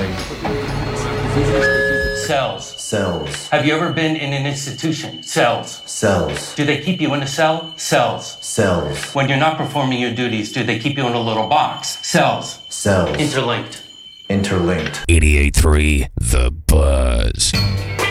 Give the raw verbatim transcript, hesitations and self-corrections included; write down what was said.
like Cells. cells, Have you ever been in an institution? Cells. cells, Do they keep you in a cell? Cells. cells, When you're not performing your duties, do they keep you in a little box? Cells. cells, Interlinked. interlinked. eighty-eight point three The Buzz.